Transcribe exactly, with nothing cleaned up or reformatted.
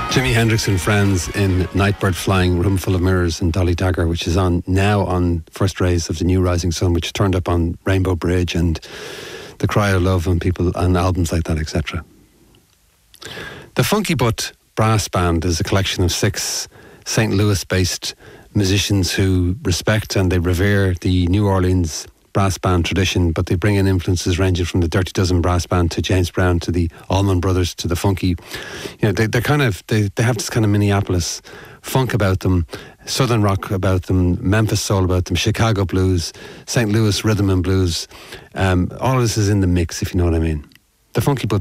Jimi Hendrix and Friends in Nightbird Flying, Room Full of Mirrors and Dolly Dagger, which is on now on First Rays of the New Rising Sun, which turned up on Rainbow Bridge and The Cry of Love and people and albums like that, et cetera. The Funky Butt Brass Band is a collection of six Saint Louis-based musicians who respect and they revere the New Orleans brass band tradition, but they bring in influences ranging from the Dirty Dozen brass band to James Brown to the Allman Brothers to the funky. You know, they, they're kind of they, they have this kind of Minneapolis funk about them, Southern rock about them, Memphis soul about them, Chicago blues, Saint Louis rhythm and blues. Um, all of this is in the mix, if you know what I mean. The Funky Butt